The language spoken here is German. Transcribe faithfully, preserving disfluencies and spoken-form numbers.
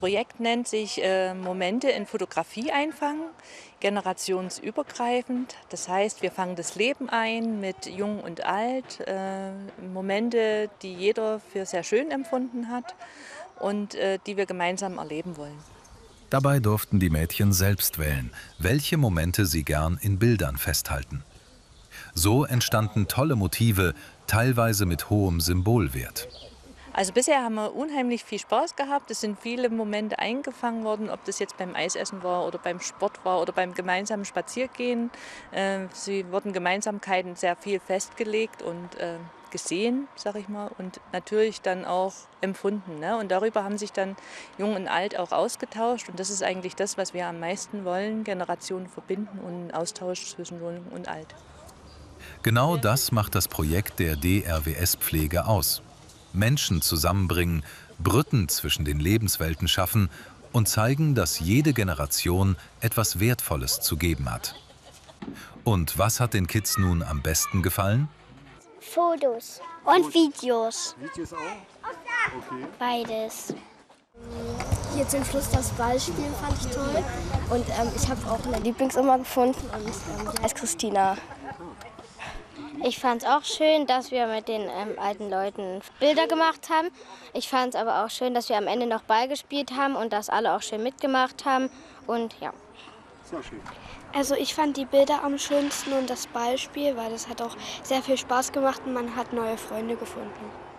Das Projekt nennt sich äh, Momente in Fotografie einfangen, generationsübergreifend. Das heißt, wir fangen das Leben ein mit Jung und Alt, äh, Momente, die jeder für sehr schön empfunden hat und äh, die wir gemeinsam erleben wollen. Dabei durften die Mädchen selbst wählen, welche Momente sie gern in Bildern festhalten. So entstanden tolle Motive, teilweise mit hohem Symbolwert. Also bisher haben wir unheimlich viel Spaß gehabt. Es sind viele Momente eingefangen worden, ob das jetzt beim Eisessen war oder beim Sport war oder beim gemeinsamen Spaziergehen. Äh, sie wurden Gemeinsamkeiten sehr viel festgelegt und äh, gesehen, sag ich mal, und natürlich dann auch empfunden. Ne? Und darüber haben sich dann Jung und Alt auch ausgetauscht. Und das ist eigentlich das, was wir am meisten wollen, Generationen verbinden und einen Austausch zwischen Jung und Alt. Genau das macht das Projekt der D R W S-Pflege aus. Menschen zusammenbringen, Brücken zwischen den Lebenswelten schaffen und zeigen, dass jede Generation etwas Wertvolles zu geben hat. Und was hat den Kids nun am besten gefallen? Fotos und Videos. Videos auch? Okay. Beides. Hier zum Schluss das Ballspielen fand ich toll. Und ähm, ich habe auch eine Lieblingsoma gefunden und ähm, die heißt Christina. Ich fand es auch schön, dass wir mit den ähm, alten Leuten Bilder gemacht haben. Ich fand es aber auch schön, dass wir am Ende noch Ball gespielt haben und dass alle auch schön mitgemacht haben. Und ja. Sehr schön. Also ich fand die Bilder am schönsten und das Ballspiel, weil das hat auch sehr viel Spaß gemacht und man hat neue Freunde gefunden.